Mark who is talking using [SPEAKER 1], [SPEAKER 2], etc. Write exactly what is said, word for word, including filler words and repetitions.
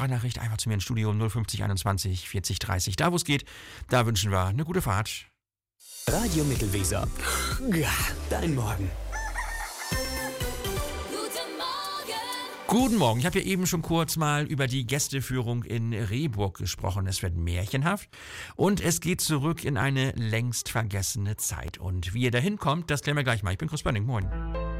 [SPEAKER 1] Sprachnachricht einfach zu mir ins Studio null fünfzig einundzwanzig vierzig dreißig. Da, wo es geht, da wünschen wir eine gute Fahrt.
[SPEAKER 2] Radio Mittelweser. Ja, dein Morgen.
[SPEAKER 1] Guten Morgen. Ich habe ja eben schon kurz mal über die Gästeführung in Rehburg gesprochen. Es wird märchenhaft und es geht zurück in eine längst vergessene Zeit. Und wie ihr da hinkommt, das klären wir gleich mal. Ich bin Chris Bönning. Moin.